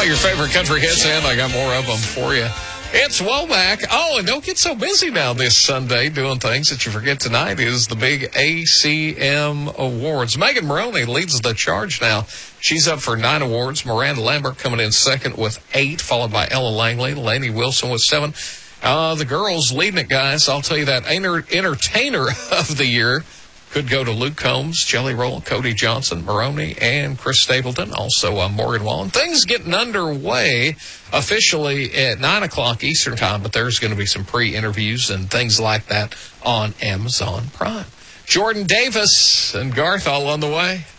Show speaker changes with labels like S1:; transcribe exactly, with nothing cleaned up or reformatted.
S1: your favorite country hits, and I got more of them for you. It's Womack. Oh, and don't get so busy now this Sunday doing things that you forget tonight is the big A C M Awards. Megan Maroney leads the charge now. She's up for nine awards. Miranda Lambert coming in second with eight, followed by Ella Langley, Lainey Wilson with seven. Uh, the girls leading it, guys. I'll tell you that. Enter- entertainer of the year could go to Luke Combs, Jelly Roll, Cody Johnson, Maroney, and Chris Stapleton. Also, uh, Morgan Wallen. Things getting underway officially at nine o'clock Eastern Time, but there's going to be some pre-interviews and things like that on Amazon Prime. Jordan Davis and Garth all on the way.